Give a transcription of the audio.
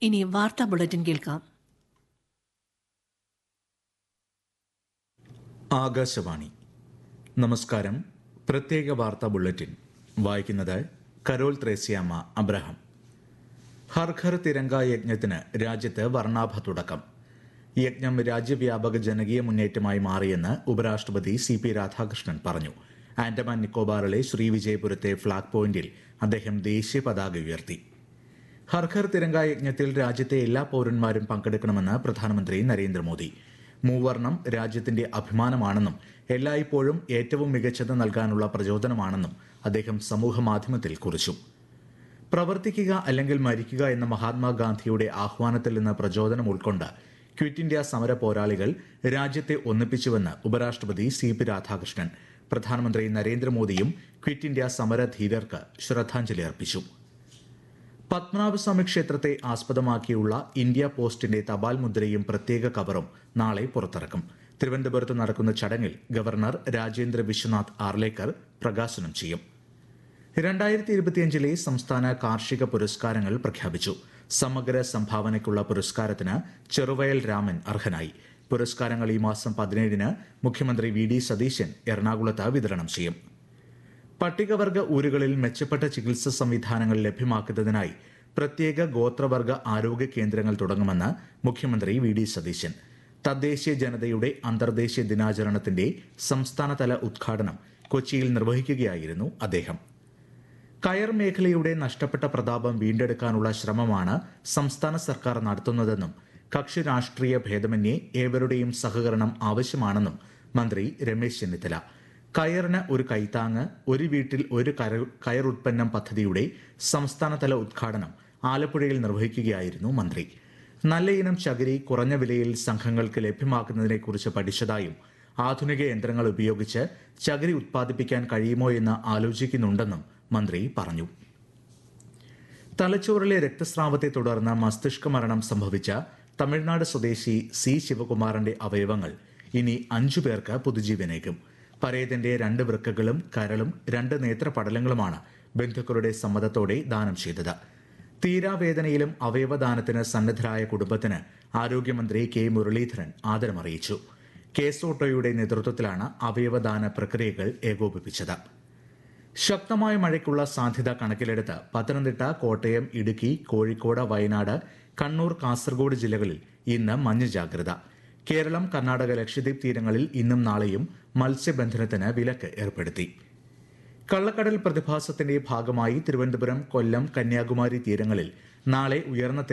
ഇനി വാർത്താ ബുള്ളറ്റിൻ കേൾക്കാം. ആകാശവാണി. നമസ്കാരം. പ്രത്യേക വാർത്താ ബുള്ളറ്റിൻ വായിക്കുന്നത് കരോൾ ത്രേസ്യാമ്മ അബ്രഹാം. ഹർ ഘർ തിരങ്ക യജ്ഞത്തിന് രാജ്യത്ത് വർണ്ണാഭ തുടക്കം. യജ്ഞം രാജ്യവ്യാപക ജനകീയ മുന്നേറ്റമായി മാറിയെന്ന് ഉപരാഷ്ട്രപതി CP രാധാകൃഷ്ണൻ പറഞ്ഞു. ആൻഡമാൻ നിക്കോബാറിലെ ശ്രീവിജയപുരത്തെ ഫ്ളാഗ് പോയിന്റിൽ അദ്ദേഹം ദേശീയ പതാക ഉയർത്തി. ഹർ ഘർ തിരങ്ക യജ്ഞത്തിൽ രാജ്യത്തെ എല്ലാ പൌരന്മാരും പങ്കെടുക്കണമെന്ന് പ്രധാനമന്ത്രി നരേന്ദ്രമോദി. മൂവർണം രാജ്യത്തിന്റെ അഭിമാനമാണെന്നും എല്ലായ്പ്പോഴും ഏറ്റവും മികച്ചത് നൽകാനുള്ള പ്രചോദനമാണെന്നും അദ്ദേഹം സമൂഹമാധ്യമത്തിൽ കുറിച്ചു. പ്രവർത്തിക്കുക അല്ലെങ്കിൽ മരിക്കുക എന്ന മഹാത്മാഗാന്ധിയുടെ ആഹ്വാനത്തിൽ നിന്ന് പ്രചോദനം ഉൾക്കൊണ്ട് ക്വിറ്റ് ഇന്ത്യ സമര പോരാളികൾ രാജ്യത്തെ ഒന്നിപ്പിച്ചുവെന്ന് ഉപരാഷ്ട്രപതി CP രാധാകൃഷ്ണൻ. പ്രധാനമന്ത്രി നരേന്ദ്രമോദിയും ക്വിറ്റ് ഇന്ത്യ സമരധീരർക്ക് ശ്രദ്ധാഞ്ജലി അർപ്പിച്ചു. പത്മനാഭസ്വാമി ക്ഷേത്രത്തെ ആസ്പദമാക്കിയുള്ള ഇന്ത്യ പോസ്റ്റിന്റെ തപാൽ മുദ്രയും പ്രത്യേക കവറും നാളെ പുറത്തിറക്കും. തിരുവനന്തപുരത്ത് നടക്കുന്ന ചടങ്ങിൽ ഗവർണർ രാജേന്ദ്ര വിശ്വനാഥ് ആർലേക്കർ പ്രകാശനം ചെയ്യും. 2025 സംസ്ഥാന കാർഷിക പുരസ്കാരങ്ങൾ പ്രഖ്യാപിച്ചു. സമഗ്ര സംഭാവനയ്ക്കുള്ള പുരസ്കാരത്തിന് ചെറുവയൽ രാമൻ അർഹനായി. പുരസ്കാരങ്ങൾ ഈ മാസം 17-ന് മുഖ്യമന്ത്രി VD സതീശൻ എറണാകുളത്ത് വിതരണം ചെയ്യും. പട്ടികവർഗ ഊരുകളിൽ മെച്ചപ്പെട്ട ചികിത്സാ സംവിധാനങ്ങൾ ലഭ്യമാക്കുന്നതിനായി പ്രത്യേക ഗോത്രവർഗ ആരോഗ്യ കേന്ദ്രങ്ങൾ തുടങ്ങുമെന്ന് മുഖ്യമന്ത്രി VD സതീശൻ. തദ്ദേശീയ ജനതയുടെ അന്തർദേശീയ ദിനാചരണത്തിന്റെ സംസ്ഥാനതല ഉദ്ഘാടനം കൊച്ചിയിൽ നിർവഹിക്കുകയായിരുന്നു അദ്ദേഹം. കയർ മേഖലയുടെ നഷ്ടപ്പെട്ട പ്രതാപം വീണ്ടെടുക്കാനുള്ള ശ്രമമാണ് സംസ്ഥാന സർക്കാർ നടത്തുന്നതെന്നും കക്ഷി രാഷ്ട്രീയ ഭേദമന്യേ ഏവരുടെയും സഹകരണം ആവശ്യമാണെന്നും മന്ത്രി രമേശ് ചെന്നിത്തല. കയറിന് ഒരു കൈത്താങ്ങ്, ഒരു വീട്ടിൽ ഒരു കയർ ഉൽപ്പന്നം പദ്ധതിയുടെ സംസ്ഥാനതല ഉദ്ഘാടനം ആലപ്പുഴയിൽ നിർവഹിക്കുകയായിരുന്നു മന്ത്രി. നല്ല ഇനം ചകിരി കുറഞ്ഞ വിലയിൽ സംഘങ്ങൾക്ക് ലഭ്യമാക്കുന്നതിനെക്കുറിച്ച് പഠിച്ചതായും ആധുനിക യന്ത്രങ്ങൾ ഉപയോഗിച്ച് ചകിരി ഉത്പാദിപ്പിക്കാൻ കഴിയുമോ എന്ന് ആലോചിക്കുന്നുണ്ടെന്നും മന്ത്രി പറഞ്ഞു. തലച്ചോറിലെ രക്തസ്രാവത്തെ തുടർന്ന് മസ്തിഷ്ക മരണം സംഭവിച്ച തമിഴ്നാട് സ്വദേശി C ശിവകുമാറിന്റെ അവയവങ്ങൾ ഇനി 5 പേർക്ക് പുതുജീവനേകും. പരേതന്റെ 2 വൃക്കകളും കരളും 2 നേത്രപടലങ്ങളുമാണ് ബന്ധുക്കളുടെ സമ്മതത്തോടെ ദാനം ചെയ്തത്. തീരാവേദനയിലും അവയവദാനത്തിന് സന്നദ്ധരായ കുടുംബത്തിന് ആരോഗ്യമന്ത്രി K മുരളീധരൻ ആദരമറിയിച്ചു. കേസോട്ടോയുടെ നേതൃത്വത്തിലാണ് അവയവദാന പ്രക്രിയകൾ ഏകോപിപ്പിച്ചത്. ശക്തമായ മഴയ്ക്കുള്ള സാധ്യത കണക്കിലെടുത്ത് പത്തനംതിട്ട, കോട്ടയം, ഇടുക്കി, കോഴിക്കോട്, വയനാട്, കണ്ണൂർ, കാസർഗോഡ് ജില്ലകളിൽ ഇന്ന് മഞ്ഞ ജാഗ്രത. കേരളം, കർണാടക, ലക്ഷദ്വീപ് തീരങ്ങളിൽ ഇന്നും നാളെയും മത്സ്യബന്ധനത്തിന് വിലക്ക് ഏർപ്പെടുത്തി. കള്ളക്കടൽ പ്രതിഭാസത്തിന്റെ ഭാഗമായി തിരുവനന്തപുരം, കൊല്ലം, കന്യാകുമാരി തീരങ്ങളിൽ നാളെ ഉയർന്ന